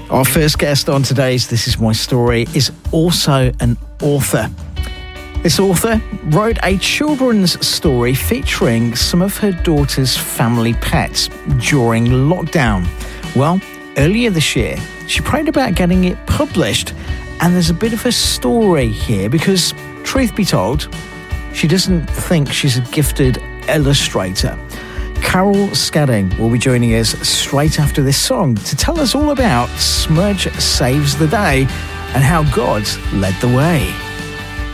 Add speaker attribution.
Speaker 1: Our first guest on today's This Is My Story is also an author. This author wrote a children's story featuring some of her daughter's family pets during lockdown. Well, earlier this year, she prayed about getting it published, and there's a bit of a story here because, truth be told, she doesn't think she's a gifted illustrator. Carol Scadding will be joining us straight after this song to tell us all about Smudge Saves the Day and how God led the way.